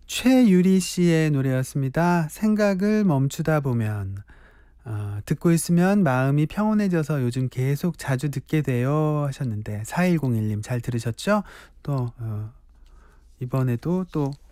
최유리 씨의 노래였습니다. 생각을 멈추다 보면. 듣고 있으면 마음이 평온해져서 요즘 계속 자주 듣게 돼요 하셨는데 4101님 잘 들으셨죠? 또 이번에도 또